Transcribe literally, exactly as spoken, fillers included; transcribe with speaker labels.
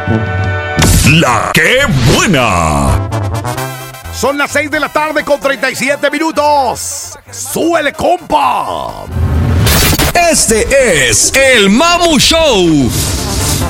Speaker 1: La que buena.
Speaker 2: Son las seis de la tarde con treinta y siete minutos. ¡Súbele, compa!
Speaker 1: Este es el Mamu Show.